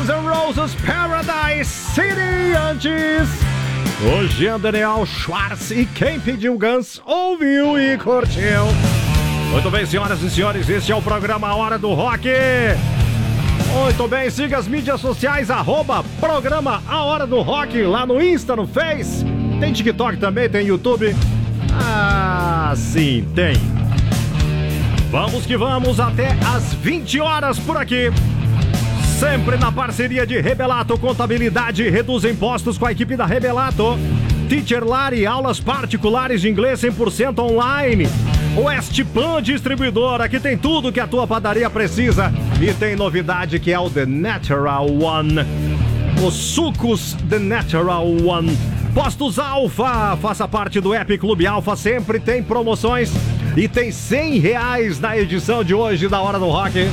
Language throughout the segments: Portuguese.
Roses Paradise City antes. O Jean Daniel Schwartz e quem pediu Guns ouviu e curtiu. Muito bem, senhoras e senhores, este é o programa A Hora do Rock. Muito bem, siga as mídias sociais, @programa A Hora do Rock, lá no Insta, no Face. Tem TikTok também, tem YouTube. Ah, sim, tem. Vamos que vamos até às 20 horas por aqui. Sempre na parceria de Rebelato Contabilidade, reduz impostos com a equipe da Rebelato. Teacher Lari, aulas particulares de inglês 100% online. Westpan Distribuidora, que tem tudo que a tua padaria precisa. E tem novidade que é o The Natural One. Os sucos The Natural One. Postos Alfa, faça parte do App Clube Alfa, sempre tem promoções. E tem R$100 na edição de hoje da Hora do Rock.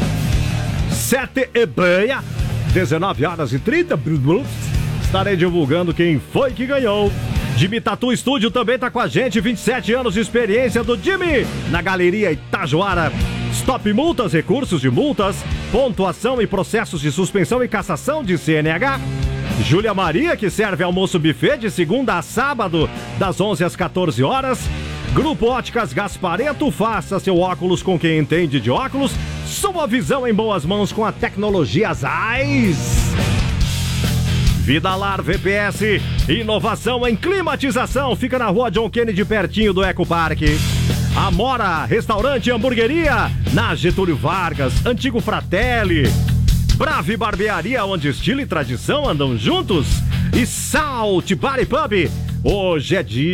7h30, 19h30. Estarei divulgando quem foi que ganhou. Jimmy Tattoo Studio também tá com a gente. 27 anos de experiência do Jimmy na Galeria Itajoara. Stop Multas, recursos de multas, pontuação e processos de suspensão e cassação de CNH. Júlia Maria, que serve almoço buffet de segunda a sábado, das 11 às 14 horas. Grupo Óticas Gaspareto, faça seu óculos com quem entende de óculos. Sua visão em boas mãos com a tecnologia Zeiss. Vidalar VPS, inovação em climatização, fica na rua John Kennedy, pertinho do Eco Parque. Amora, restaurante e hamburgueria, na Getúlio Vargas, antigo Fratelli. Brave Barbearia, onde estilo e tradição andam juntos. E Salt Bar e Pub, hoje é dia